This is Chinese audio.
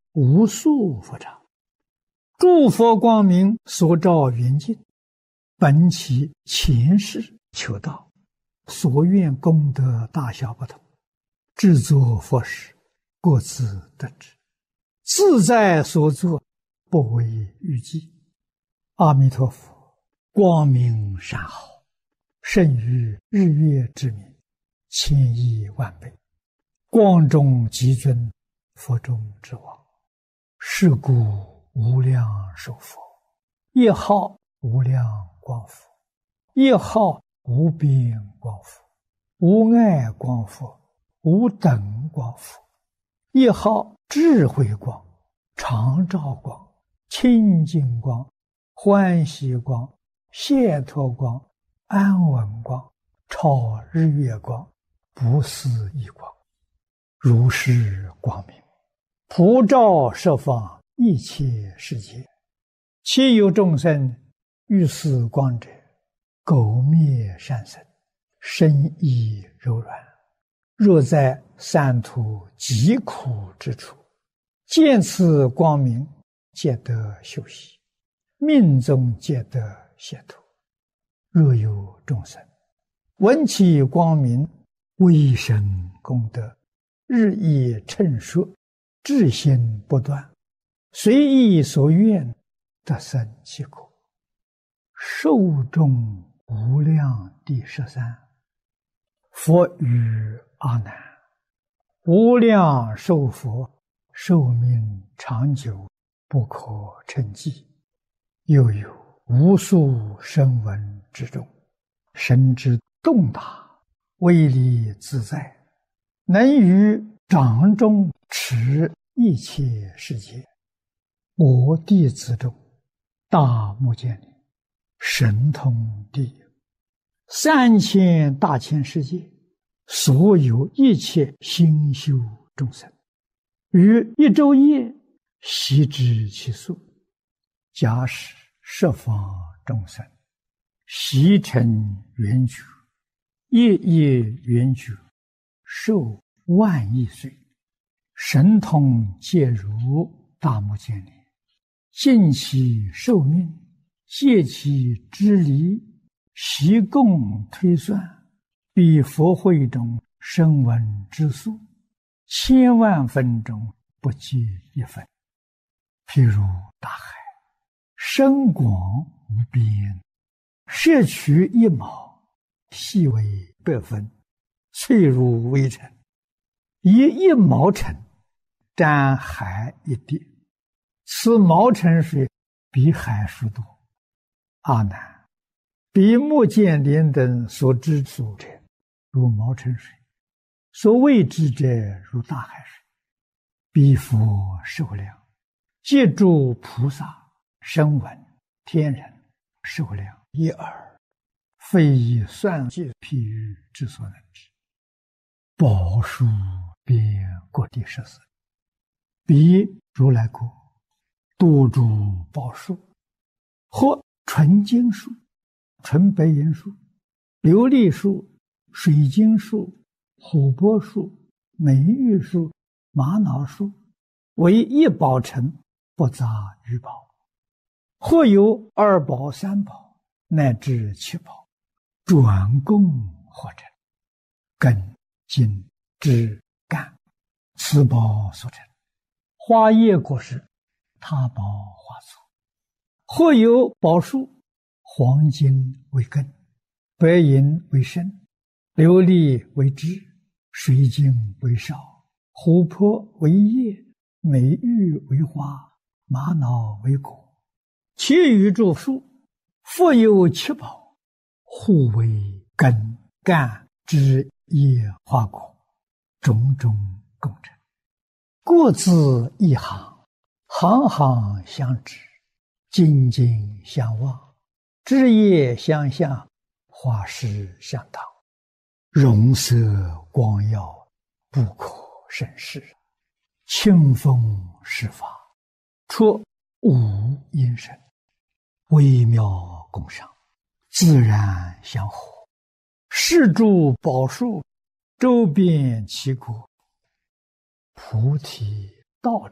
无数佛刹。诸佛光明所照圆镜，本其前世求道，所愿功德大小不同，制作佛事，各自得知，自在所作，不为预计。阿弥陀佛，光明善好，胜于日月之明，千亿万倍。光中极尊，佛中之王，是故无量寿佛，一号无量光佛，一号无边光佛，无碍光佛，无等光佛，一号智慧光、常照光、清净光、欢喜光、解脱光、安稳光、超日月光、不思议光，如是光明，普照十方一切世界。其有众生欲似光者，苟灭善身，身意柔软，若在三途极苦之处，见此光明，皆得休息，命中皆得解脱。若有众生闻其光明，微生功德，日益称说，至心不断，随意所愿，得生其果。寿终无量第13。佛语阿难：无量寿佛，寿命长久，不可称计。又有无数声闻之中，神之洞大，威力自在，能于掌中持一切世界。我弟子中，大目犍连，神通第一，3000大千世界，所有一切心修众生，于一昼夜悉知其数。假使十方众生悉成圆觉，夜夜圆觉，寿万亿岁，神通皆如大目犍连，尽其寿命，借其之离，悉共推算，比佛会中声闻之数，千万分中不计一分。譬如大海，深广无边，摄取一毛，细为100分，脆如微尘，以1毛尘沾海一滴，此毛尘水比海数多。阿难，比目犍连等所知数者，如毛尘水；所未知者，如大海水。彼佛寿量，皆诸菩萨、声闻、天人寿量一耳，非以算计譬喻之所能知。宝树遍各地14，彼如来国，多诸宝树，或纯金树、纯白银树、琉璃树、水晶树、琥珀树、美玉树、玛瑙树，为一宝城，不杂于宝。或有2宝、3宝，乃至7宝，转供或成，根、茎、枝、干，此宝所成。花叶果实，他宝花簇。或有宝树，黄金为根，白银为身，琉璃为枝，水晶为梢，琥珀为叶，美玉为花，玛瑙为果。其余诸树，复有7宝，互为根、干、枝、叶、花、果，种种共成，各自一行，行行相知，紧紧相望，枝叶相向，花实相当，容色光耀，不可胜视。清风施法，出无因声，微妙共赏，自然相合。是诸宝树，周遍其国，菩提道